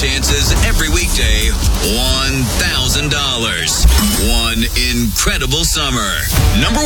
chances every weekday. $1,000. One incredible summer. Number